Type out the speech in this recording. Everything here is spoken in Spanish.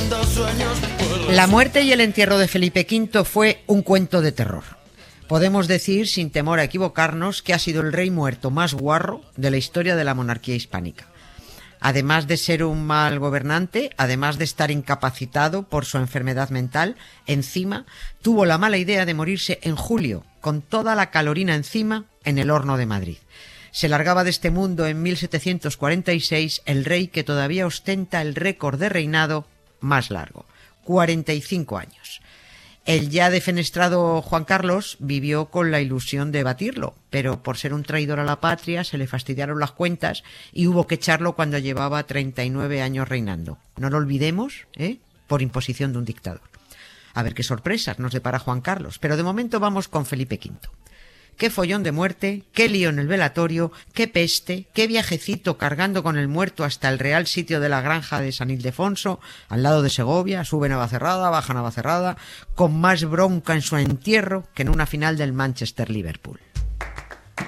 La muerte y el entierro de Felipe V fue un cuento de terror. Podemos decir, sin temor a equivocarnos, que ha sido el rey muerto más guarro de la historia de la monarquía hispánica. Además de ser un mal gobernante, además de estar incapacitado por su enfermedad mental, encima tuvo la mala idea de morirse en julio, con toda la calorina encima, en el horno de Madrid. Se largaba de este mundo en 1746 el rey que todavía ostenta el récord de reinado más largo, 45 años. El ya defenestrado Juan Carlos vivió con la ilusión de batirlo, pero por ser un traidor a la patria se le fastidiaron las cuentas y hubo que echarlo cuando llevaba 39 años reinando. No lo olvidemos, por imposición de un dictador. A ver qué sorpresas nos depara Juan Carlos, pero de momento vamos con Felipe V. Qué follón de muerte, qué lío en el velatorio, qué peste, qué viajecito cargando con el muerto hasta el real sitio de la granja de San Ildefonso, al lado de Segovia, sube Navacerrada, baja Navacerrada, con más bronca en su entierro que en una final del Manchester-Liverpool.